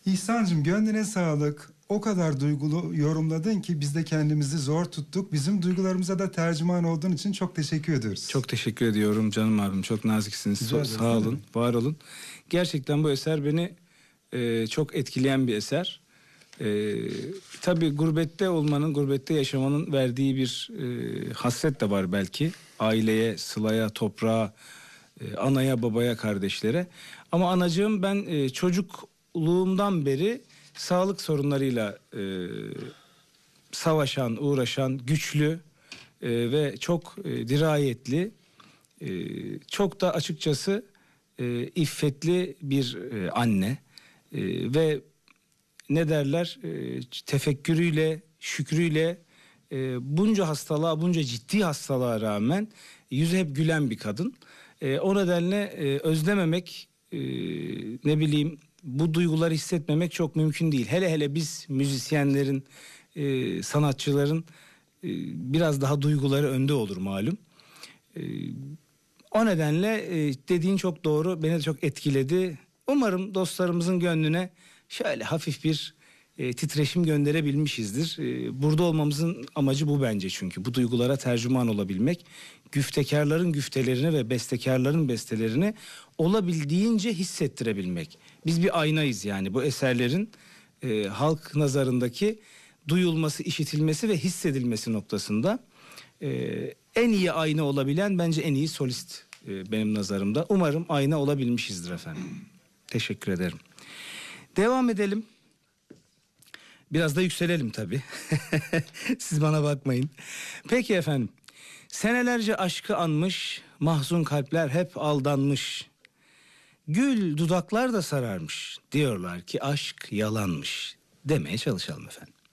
İhsan'cığım gönlüne sağlık. O kadar duygulu yorumladın ki biz de kendimizi zor tuttuk. Bizim duygularımıza da tercüman olduğun için çok teşekkür ediyoruz. Çok teşekkür ediyorum canım abim. Çok naziksiniz. Rica ederim. Sağ olun, var olun. Gerçekten bu eser beni çok etkileyen bir eser. Tabii gurbette olmanın, gurbette yaşamanın verdiği bir hasret de var belki. Aileye, sılaya, toprağa, anaya, babaya, kardeşlere. Ama anacığım, ben çocukluğumdan beri sağlık sorunlarıyla savaşan, uğraşan, güçlü ve çok dirayetli, çok da açıkçası iffetli bir anne ve ne derler, tefekkürüyle, şükrüyle bunca hastalığa, bunca ciddi hastalığa rağmen yüzü hep gülen bir kadın. O nedenle özlememek, ne bileyim, bu duyguları hissetmemek çok mümkün değil. Hele hele biz müzisyenlerin, sanatçıların biraz daha duyguları önde olur malum. O nedenle dediğin çok doğru, beni de çok etkiledi. Umarım dostlarımızın gönlüne şöyle hafif bir titreşim gönderebilmişizdir. Burada olmamızın amacı bu bence, çünkü bu duygulara tercüman olabilmek, güftekarların güftelerini ve bestekarların bestelerini olabildiğince hissettirebilmek. Biz bir aynayız yani, bu eserlerin halk nazarındaki duyulması, işitilmesi ve hissedilmesi noktasında en iyi ayna olabilen bence en iyi solist benim nazarımda. Umarım ayna olabilmişizdir efendim. Teşekkür ederim. Devam edelim. Biraz da yükselelim tabii. Siz bana bakmayın. Peki efendim. Senelerce aşkı anmış, mahzun kalpler hep aldanmış. Gül dudaklar da sararmış. Diyorlar ki aşk yalanmış. Demeye çalışalım efendim.